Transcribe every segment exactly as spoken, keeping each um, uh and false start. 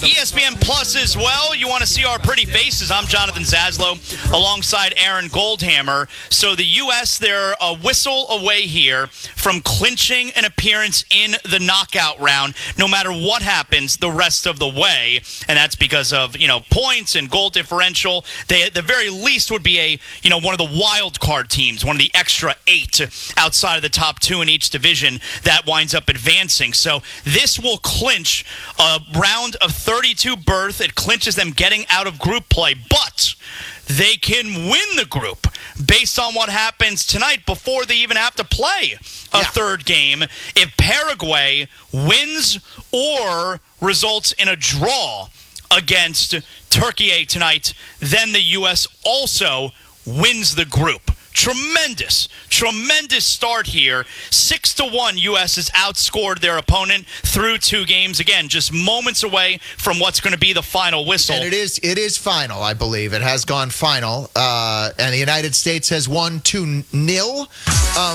E S P N Plus as well. You want to see our pretty faces. I'm Jonathan Zaslow alongside Aaron Goldhammer. So the U S, they're a whistle away here from clinching an appearance in the knockout round, no matter what happens the rest of the way. And that's because of, you know, points and goal differential. They, at the very least, would be a, you know, one of the wild card teams, one of the extra eight outside of the top two in each division that winds up advancing. So this will clinch a round of thirty-two berth. It clinches them getting out of group play, but they can win the group based on what happens tonight before they even have to play a yeah. third game. If Paraguay wins or results in a draw against Turkey tonight, then the U S also wins the group. Tremendous, tremendous start here. Six to one, U S has outscored their opponent through two games. Again, just moments away from what's going to be the final whistle. And it is, it is final, I believe. It has gone final, uh, and the United States has won two nil. Um,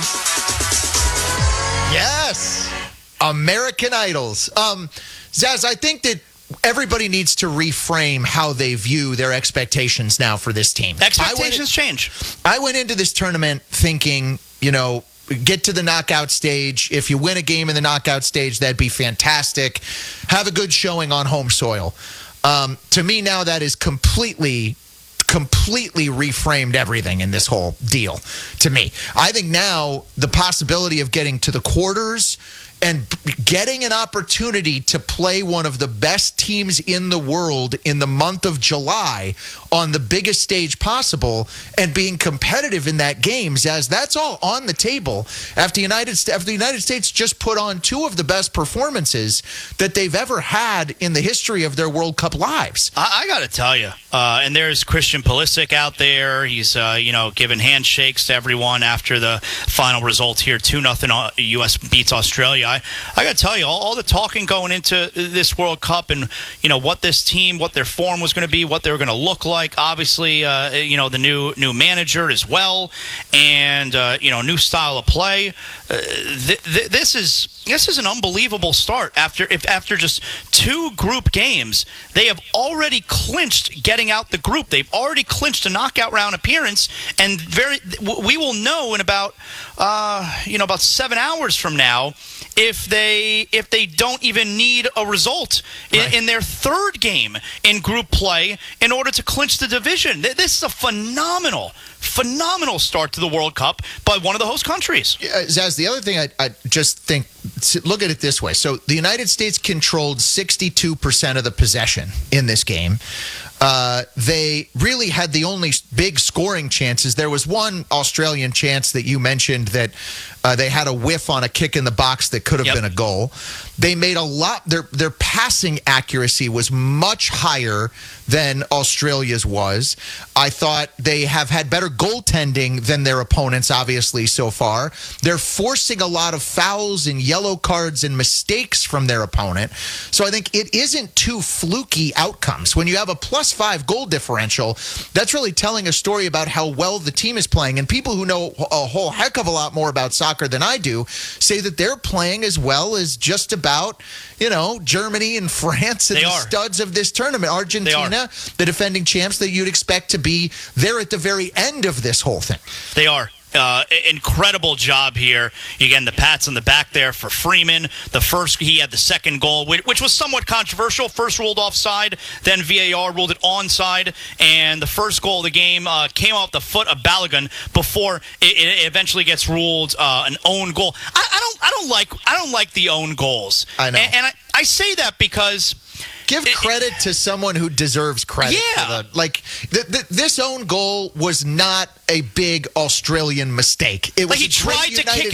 yes, American Idols. Um, Zaz, I think that everybody needs to reframe how they view their expectations now for this team. Expectations I change. I went into this tournament thinking, you know, get to the knockout stage. If you win a game in the knockout stage, that'd be fantastic. Have a good showing on home soil. Um, to me now, that is completely, completely reframed everything in this whole deal to me. I think now the possibility of getting to the quarters and getting an opportunity to play one of the best teams in the world in the month of July on the biggest stage possible and being competitive in that games, as that's all on the table after United after the United States just put on two of the best performances that they've ever had in the history of their World Cup lives. I, I got to tell you, uh, and there's Christian Pulisic out there. He's uh, you know giving handshakes to everyone after the final result here, two nothing. U S beats Australia. I, I got to tell you, all, all the talking going into this World Cup and, you know, what this team, what their form was going to be, what they were going to look like. Obviously, uh, you know, the new new manager as well, and, uh, you know, new style of play. Uh, th- th- this is this is an unbelievable start. After if after just two group games, they have already clinched getting out the group. They've already clinched a knockout round appearance, and very we will know in about uh, you know about seven hours from now if they if they don't even need a result in, right. in their third game in group play in order to clinch the division. This is a phenomenal, phenomenal start to the World Cup by one of the host countries. Yeah, Zaz, the other thing I, I just think, look at it this way. So the United States controlled sixty-two percent of the possession in this game. Uh, they really had the only big scoring chances. There was one Australian chance that you mentioned that uh, they had a whiff on a kick in the box that could have yep. been a goal. They made a lot. Their their passing accuracy was much higher than Australia's was. I thought they have had better goaltending than their opponents, obviously, so far. They're forcing a lot of fouls and yellow cards and mistakes from their opponent. So I think it isn't two fluky outcomes. When you have a plus five goal differential, that's really telling a story about how well the team is playing. And people who know a whole heck of a lot more about soccer than I do say that they're playing as well as just about, you know, Germany and France and they the are. studs of this tournament. Argentina, the defending champs that you'd expect to be there at the very end of this whole thing. They are. Uh, incredible job here. Again, the pats on the back there for Freeman. The first, he had the second goal, which was somewhat controversial. First ruled offside, then V A R ruled it onside, and the first goal of the game uh, came off the foot of Balogun before it, it eventually gets ruled uh, an own goal. I, I don't, I don't like, I don't like the own goals. I know, and, and I, I say that because. Give credit to someone who deserves credit. Yeah. For the, like, the, the, this own goal was not a big Australian mistake. It was like he a great tried to United kick